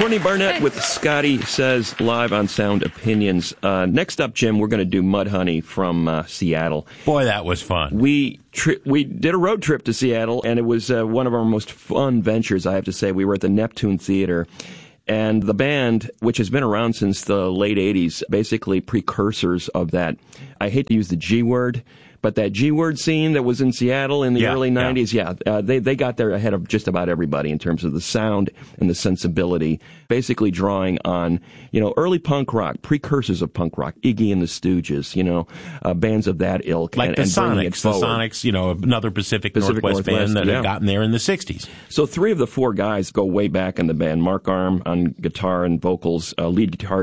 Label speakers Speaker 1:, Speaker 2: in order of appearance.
Speaker 1: Courtney Barnett with Scotty Says live on Sound Opinions. Next up, Jim, we're going to do Mudhoney from Seattle.
Speaker 2: Boy, that was fun.
Speaker 1: We did a road trip to Seattle, and it was one of our most fun ventures, I have to say. We were at the Neptune Theater, and the band, which has been around since the late 80s, basically precursors of that, I hate to use the G word, but that G-word scene that was in Seattle in the early 90s, they got there ahead of just about everybody in terms of the sound and the sensibility, basically drawing on, early punk rock, precursors of punk rock, Iggy and the Stooges, bands of that ilk.
Speaker 2: Like
Speaker 1: and
Speaker 2: the Sonics. The Sonics, another Pacific Northwest band that had gotten there in the 60s.
Speaker 1: So 3 of the 4 guys go way back in the band. Mark Arm on guitar and vocals, lead guitar